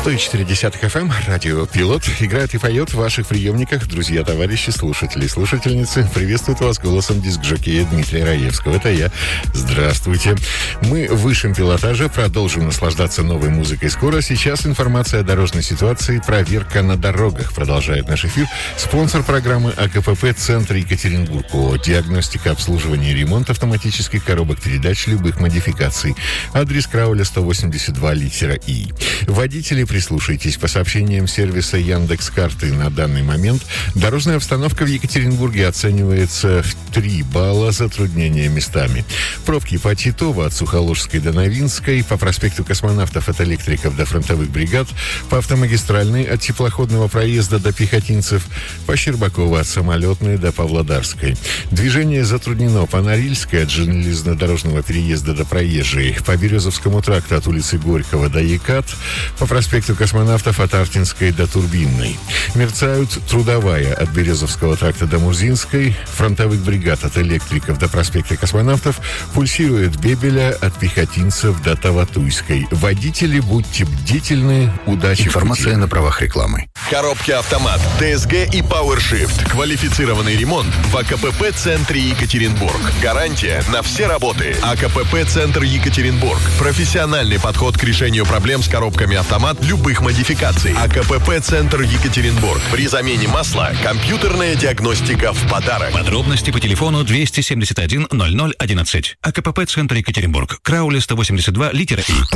104 FM, радио «Пилот» играет и поет в ваших приемниках. Друзья, товарищи, слушатели и слушательницы, приветствует вас голосом диск-жокея Дмитрия Раевского. Это я. Здравствуйте. Мы в высшем пилотаже продолжим наслаждаться новой музыкой скоро. Сейчас информация о дорожной ситуации, проверка на дорогах. Продолжает наш эфир спонсор программы АКПП «Центр Екатеринбург». Диагностика, обслуживание и ремонт автоматических коробок передач любых модификаций. Адрес Крауля 182, литера И. Водители, прислушайтесь. По сообщениям сервиса Яндекс.Карты на данный момент дорожная обстановка в Екатеринбурге оценивается в 3 балла, затруднения местами. Пробки по Титово от Сухоложской до Новинской, по проспекту Космонавтов от Электриков до Фронтовых бригад, по Автомагистральной от Теплоходного проезда до Пехотинцев, по Щербакова от Самолетной до Павлодарской. Движение затруднено по Норильской от железнодорожного переезда до Проезжей, по Березовскому тракту от улицы Горького до Екат, по проспекту Космонавтов от Артинской до Турбинной. Мерцают Трудовая от Березовского тракта до Мурзинской, Фронтовых бригад от Электриков до проспекта Космонавтов, пульсирует Бебеля от Пехотинцев до Таватуйской. Водители, будьте бдительны, удачи. Информация на правах рекламы. Коробки «Автомат», ТСГ и PowerShift. Квалифицированный ремонт в АКПП «Центре Екатеринбург». Гарантия на все работы. АКПП «Центр Екатеринбург». Профессиональный подход к решению проблем с коробками «Автомат» любых модификаций. АКПП «Центр Екатеринбург». При замене масла компьютерная диагностика в подарок. Подробности по телефону 271 0011. АКПП «Центр Екатеринбург». Крауля 182, литера И.